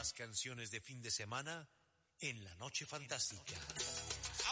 Más canciones de fin de semana en La Noche Fantástica.